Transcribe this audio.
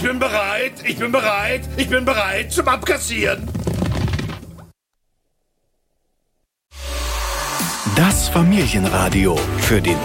bin bereit zum Abkassieren. Das Familienradio für den